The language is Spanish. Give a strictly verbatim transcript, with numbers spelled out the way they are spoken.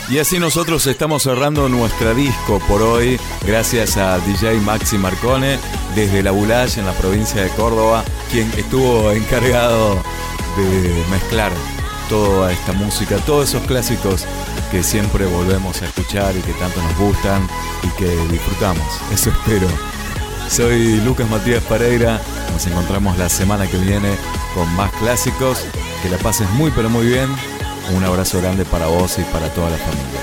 Y así nosotros estamos cerrando nuestra disco por hoy, gracias a D J Maxi Marcone, desde La Boulage, en la provincia de Córdoba, quien estuvo encargado de mezclar toda esta música, todos esos clásicos que siempre volvemos a escuchar y que tanto nos gustan y que disfrutamos. Eso espero. Soy Lucas Matías Pereira, nos encontramos la semana que viene con más clásicos. Que la pases muy pero muy bien. Un abrazo grande para vos y para toda la familia.